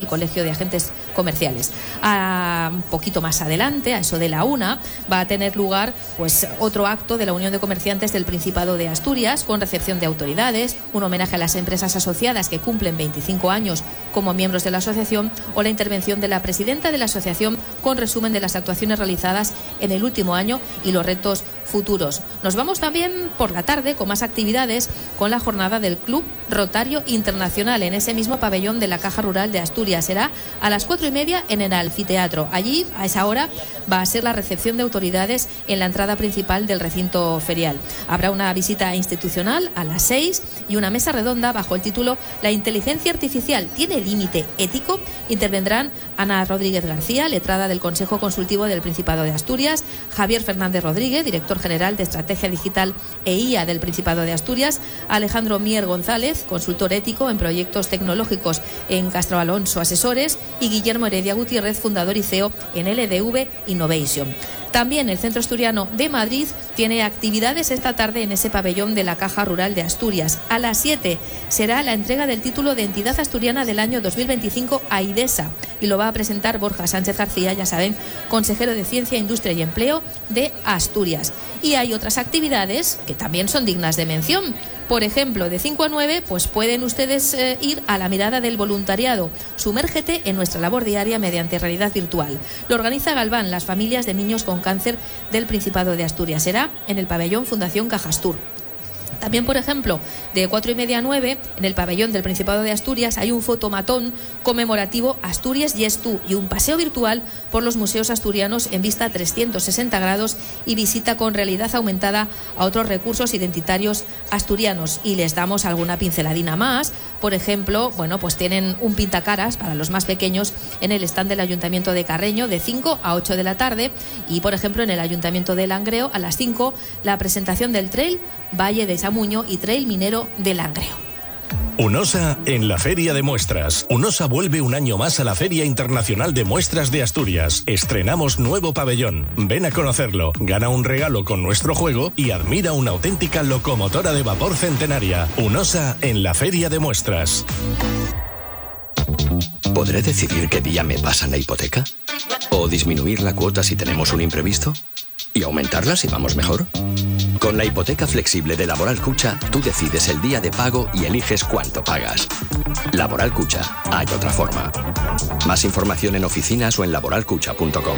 Colegio de Agentes Comerciales. Un poquito más adelante, a eso de la 1, va a tener lugar pues otro acto de la Unión de Comerciantes del Principado de Asturias, con recepción de autoridades, un homenaje a las empresas asociadas que cumplen 25 años como miembros de la asociación, o la intervención de la presidenta de la asociación con resumen de las actuaciones realizadas en el último año y los retos futuros. Nos vamos también por la tarde con más actividades, con la jornada del Club Rotario Internacional en ese mismo pabellón de la Caja Rural de Asturias. Será a las 4:30 en el anfiteatro. Allí, a esa hora, va a ser la recepción de autoridades en la entrada principal del recinto ferial. Habrá una visita institucional a las 6 y una mesa redonda bajo el título ¿La inteligencia artificial tiene límite ético? Intervendrán Ana Rodríguez García, letrada del Consejo Consultivo del Principado de Asturias, Javier Fernández Rodríguez, director general de Estrategia Digital e IA del Principado de Asturias, Alejandro Mier González, consultor ético en proyectos tecnológicos en Castro Alonso Asesores, y Guillermo Heredia Gutiérrez, fundador y CEO en LDV Innovation. También el Centro Asturiano de Madrid tiene actividades esta tarde en ese pabellón de la Caja Rural de Asturias. A las 7 será la entrega del título de Entidad Asturiana del año 2025 a IDESA, y lo va a presentar Borja Sánchez García, ya saben, consejero de Ciencia, Industria y Empleo de Asturias. Y hay otras actividades que también son dignas de mención. Por ejemplo, de 5 a 9, pues pueden ustedes ir a la mirada del voluntariado. Sumérgete en nuestra labor diaria mediante realidad virtual. Lo organiza Galván, las familias de niños con cáncer del Principado de Asturias. Será en el pabellón Fundación Cajastur. También, por ejemplo, de 4:30 a 9, en el pabellón del Principado de Asturias hay un fotomatón conmemorativo Asturias Yes Tú y un paseo virtual por los museos asturianos en vista 360 grados y visita con realidad aumentada a otros recursos identitarios asturianos. Y les damos alguna pinceladina más. Por ejemplo, bueno, pues tienen un pintacaras para los más pequeños en el stand del Ayuntamiento de Carreño de 5 a 8 de la tarde, y, por ejemplo, en el Ayuntamiento de Langreo a las 5 la presentación del Trail Valle de Samuño y Trail Minero de Langreo. UNOSA en la Feria de Muestras. UNOSA vuelve un año más a la Feria Internacional de Muestras de Asturias. Estrenamos nuevo pabellón. Ven a conocerlo, gana un regalo con nuestro juego y admira una auténtica locomotora de vapor centenaria. UNOSA en la Feria de Muestras. ¿Podré decidir qué día me pasan la hipoteca? ¿O disminuir la cuota si tenemos un imprevisto? ¿Y aumentarla si vamos mejor? Con la hipoteca flexible de Laboral Cucha, tú decides el día de pago y eliges cuánto pagas. Laboral Cucha, hay otra forma. Más información en oficinas o en laboralcucha.com.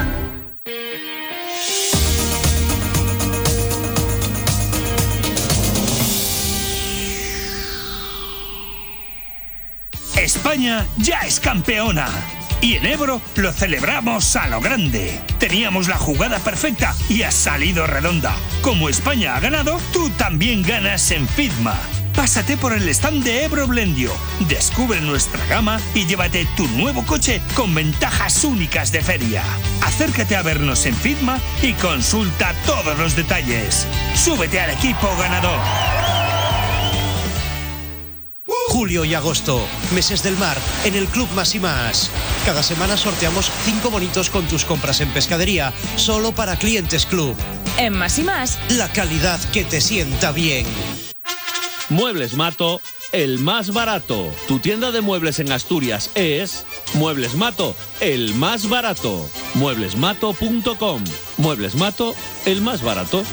España ya es campeona. Y en Ebro lo celebramos a lo grande. Teníamos la jugada perfecta y ha salido redonda. Como España ha ganado, tú también ganas en Fitma. Pásate por el stand de Ebro Blendio, descubre nuestra gama y llévate tu nuevo coche con ventajas únicas de feria. Acércate a vernos en Fitma y consulta todos los detalles. Súbete al equipo ganador. Julio y agosto, meses del mar, en el Club Más y Más. Cada semana sorteamos 5 bonitos con tus compras en pescadería, solo para clientes Club. En Más y Más, la calidad que te sienta bien. Muebles Mato, el más barato. Tu tienda de muebles en Asturias es Muebles Mato, el más barato. Mueblesmato.com. Muebles Mato, el más barato.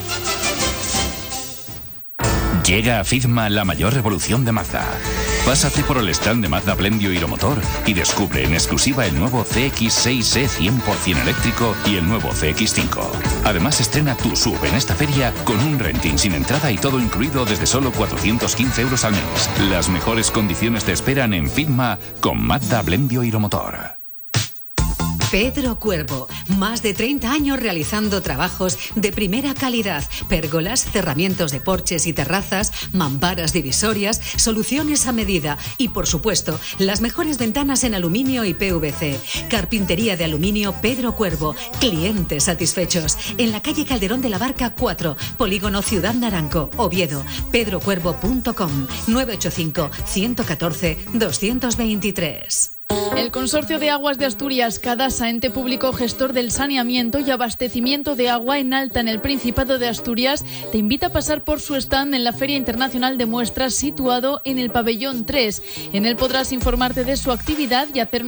Llega a Fitma la mayor revolución de Mazda. Pásate por el stand de Mazda Blendio Iromotor y descubre en exclusiva el nuevo CX-6E 100% eléctrico y el nuevo CX-5. Además, estrena tu SUV en esta feria con un renting sin entrada y todo incluido desde solo 415 euros al mes. Las mejores condiciones te esperan en Fitma con Mazda Blendio Iromotor. Pedro Cuervo, más de 30 años realizando trabajos de primera calidad, pérgolas, cerramientos de porches y terrazas, mamparas divisorias, soluciones a medida y, por supuesto, las mejores ventanas en aluminio y PVC. Carpintería de aluminio Pedro Cuervo, clientes satisfechos. En la calle Calderón de la Barca 4, Polígono Ciudad Naranco, Oviedo. pedrocuervo.com 985 114 223. El Consorcio de Aguas de Asturias, Cadasa, ente público gestor del saneamiento y abastecimiento de agua en alta en el Principado de Asturias, te invita a pasar por su stand en la Feria Internacional de Muestras situado en el Pabellón 3. En él podrás informarte de su actividad y hacer